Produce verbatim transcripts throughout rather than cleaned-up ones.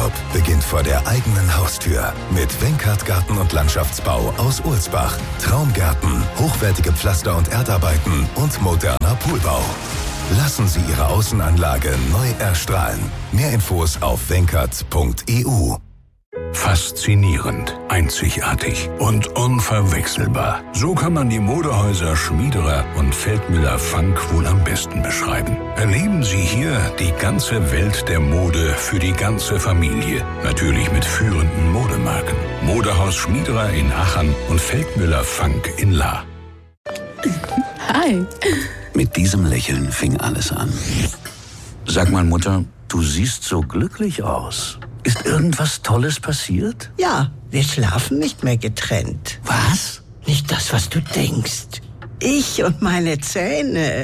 Urlaub beginnt vor der eigenen Haustür. Mit Wenkert Garten- und Landschaftsbau aus Ulsbach. Traumgärten, hochwertige Pflaster- und Erdarbeiten und moderner Poolbau. Lassen Sie Ihre Außenanlage neu erstrahlen. Mehr Infos auf wenkert punkt e u. Faszinierend, einzigartig und unverwechselbar. So kann man die Modehäuser Schmiederer und Feldmüller Funk wohl am besten beschreiben. Erleben Sie hier die ganze Welt der Mode für die ganze Familie. Natürlich mit führenden Modemarken. Modehaus Schmiederer in Aachen und Feldmüller Funk in Lahr. Hi. Mit diesem Lächeln fing alles an. Sag mal, Mutter, du siehst so glücklich aus. Ist irgendwas Tolles passiert? Ja, wir schlafen nicht mehr getrennt. Was? Nicht das, was du denkst. Ich und meine Zähne.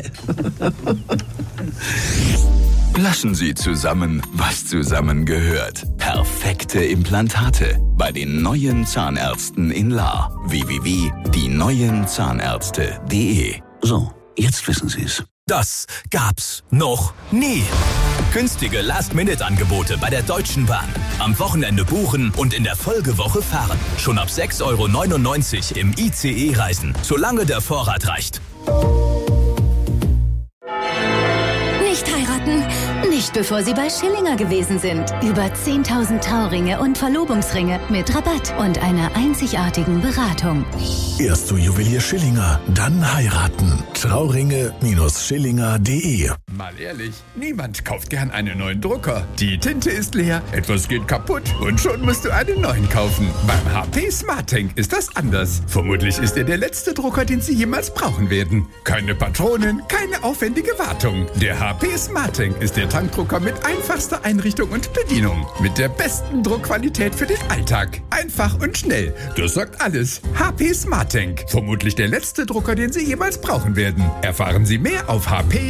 Lassen Sie zusammen, was zusammengehört. Perfekte Implantate bei den neuen Zahnärzten in Lahr. w w w punkt die neuen zahnärzte punkt de. So, jetzt wissen Sie's. Das gab's noch nie. Günstige Last-Minute-Angebote bei der Deutschen Bahn. Am Wochenende buchen und in der Folgewoche fahren. Schon ab sechs Euro neunundneunzig im I C E reisen, solange der Vorrat reicht. Nicht heiraten, nicht bevor Sie bei Schillinger gewesen sind. Über zehntausend Trauringe und Verlobungsringe mit Rabatt und einer einzigartigen Beratung. Erst zu Juwelier Schillinger, dann heiraten. Trauringe Schillinger punkt de. Mal ehrlich, niemand kauft gern einen neuen Drucker. Die Tinte ist leer, etwas geht kaputt und schon musst du einen neuen kaufen. Beim H P SmartTank ist das anders. Vermutlich ist er der letzte Drucker, den Sie jemals brauchen werden. Keine Patronen, keine aufwendige Wartung. Der H P SmartTank ist der Tankdrucker mit einfachster Einrichtung und Bedienung. Mit der besten Druckqualität für den Alltag. Einfach und schnell. Das sagt alles. H P SmartTank. Vermutlich der letzte Drucker, den Sie jemals brauchen werden. Erfahren Sie mehr auf H P